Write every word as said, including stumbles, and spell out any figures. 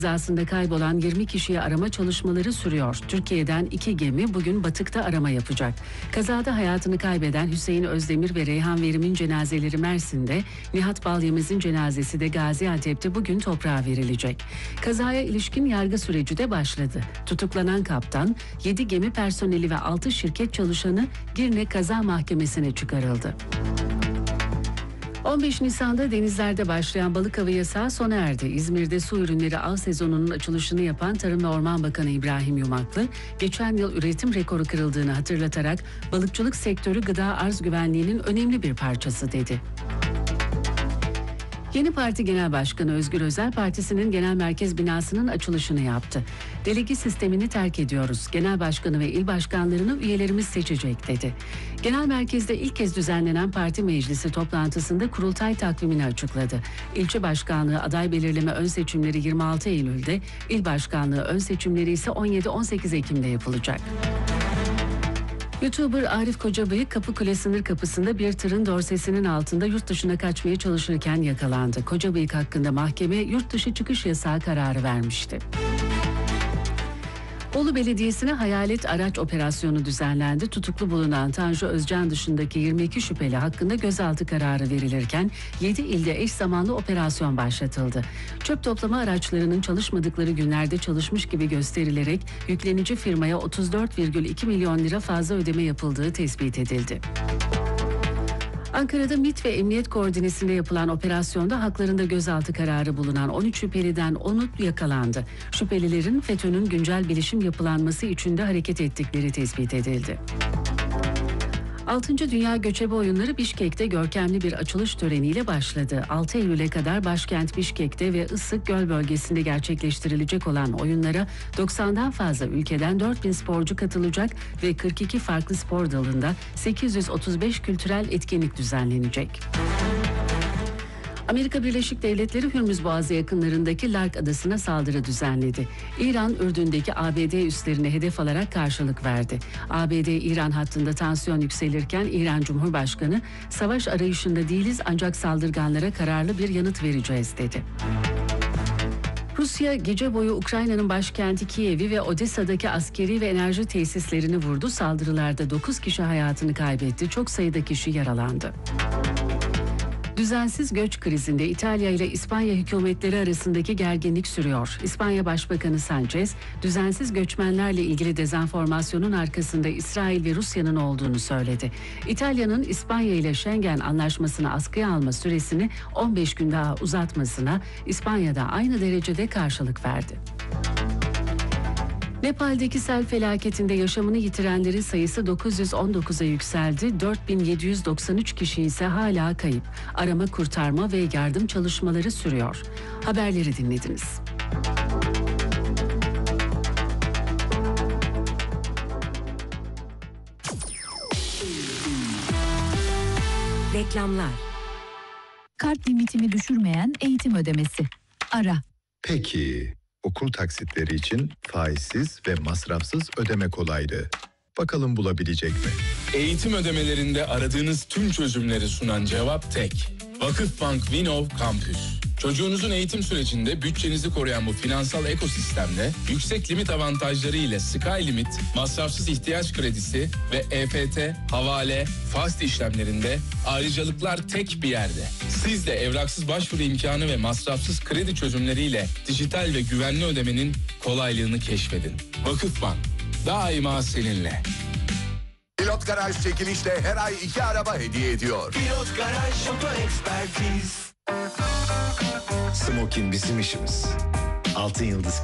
Kazasında kaybolan yirmi kişiye arama çalışmaları sürüyor. Türkiye'den iki gemi bugün batıkta arama yapacak. Kazada hayatını kaybeden Hüseyin Özdemir ve Reyhan Verim'in cenazeleri Mersin'de, Nihat Balyemez'in cenazesi de Gaziantep'te bugün toprağa verilecek. Kazaya ilişkin yargı süreci de başladı. Tutuklanan kaptan, yedi gemi personeli ve altı şirket çalışanı Girne Kaza Mahkemesi'ne çıkarıldı. on beş Nisan'da denizlerde başlayan balık avı yasağı sona erdi. İzmir'de su ürünleri av sezonunun açılışını yapan Tarım ve Orman Bakanı İbrahim Yumaklı, geçen yıl üretim rekoru kırıldığını hatırlatarak balıkçılık sektörü gıda arz güvenliğinin önemli bir parçası dedi. Yeni Parti Genel Başkanı Özgür Özel, partisinin genel merkez binasının açılışını yaptı. Delege sistemini terk ediyoruz. Genel başkanı ve il başkanlarını üyelerimiz seçecek dedi. Genel merkezde ilk kez düzenlenen parti meclisi toplantısında kurultay takvimini açıkladı. İlçe başkanlığı aday belirleme ön seçimleri yirmi altı Eylül'de, il başkanlığı ön seçimleri ise on yedi on sekiz Ekim'de yapılacak. YouTuber Arif Kocabıyık Kapıkule sınır kapısında bir tırın dorsesinin altında yurt dışına kaçmaya çalışırken yakalandı. Kocabıyık hakkında mahkeme yurt dışı çıkış yasağı kararı vermişti. Bolu Belediyesi'ne hayalet araç operasyonu düzenlendi. Tutuklu bulunan Tanju Özcan dışındaki yirmi iki şüpheli hakkında gözaltı kararı verilirken yedi ilde eş zamanlı operasyon başlatıldı. Çöp toplama araçlarının çalışmadıkları günlerde çalışmış gibi gösterilerek yüklenici firmaya otuz dört virgül iki milyon lira fazla ödeme yapıldığı tespit edildi. Ankara'da MİT ve Emniyet koordinesinde yapılan operasyonda haklarında gözaltı kararı bulunan on üç şüpheliden onu yakalandı. Şüphelilerin FETÖ'nün güncel bilişim yapılanması için de hareket ettikleri tespit edildi. altıncı Dünya Göçebe Oyunları Bişkek'te görkemli bir açılış töreniyle başladı. altı Eylül'e kadar başkent Bişkek'te ve Issık Göl bölgesinde gerçekleştirilecek olan oyunlara doksandan fazla ülkeden dört bin sporcu katılacak ve kırk iki farklı spor dalında sekiz yüz otuz beş kültürel etkinlik düzenlenecek. Amerika Birleşik Devletleri Hürmüz Boğazı yakınlarındaki Lark Adası'na saldırı düzenledi. İran, Ürdün'deki A B D üslerine hedef alarak karşılık verdi. A B D-İran hattında tansiyon yükselirken İran Cumhurbaşkanı, savaş arayışında değiliz ancak saldırganlara kararlı bir yanıt vereceğiz dedi. Rusya gece boyu Ukrayna'nın başkenti Kiev'i ve Odessa'daki askeri ve enerji tesislerini vurdu. Saldırılarda dokuz kişi hayatını kaybetti, çok sayıda kişi yaralandı. Düzensiz göç krizinde İtalya ile İspanya hükümetleri arasındaki gerginlik sürüyor. İspanya Başbakanı Sanchez, düzensiz göçmenlerle ilgili dezenformasyonun arkasında İsrail ve Rusya'nın olduğunu söyledi. İtalya'nın İspanya ile Schengen anlaşmasını askıya alma süresini on beş gün daha uzatmasına İspanya'da aynı derecede karşılık verdi. Nepal'deki sel felaketinde yaşamını yitirenlerin sayısı dokuz yüz on dokuza yükseldi. dört bin yedi yüz doksan üç kişi ise hala kayıp. Arama, kurtarma ve yardım çalışmaları sürüyor. Haberleri dinlediniz. Reklamlar. Kart limitimi düşürmeyen eğitim ödemesi. Ara. Peki, okul taksitleri için faizsiz ve masrafsız ödeme kolaylığı. Bakalım bulabilecek mi? Eğitim ödemelerinde aradığınız tüm çözümleri sunan cevap tek. Vakıfbank Vinov Campus. Çocuğunuzun eğitim sürecinde bütçenizi koruyan bu finansal ekosistemde yüksek limit avantajları ile Sky Limit, masrafsız ihtiyaç kredisi ve E F T, havale, fast işlemlerinde ayrıcalıklar tek bir yerde. Siz de evraksız başvuru imkanı ve masrafsız kredi çözümleriyle dijital ve güvenli ödemenin kolaylığını keşfedin. Vakıfbank, daima seninle. Pilot Garaj çekilişle her ay iki araba hediye ediyor. Pilot Garaj Oto Ekspertiz. Smokin bizim işimiz. Altın Yıldız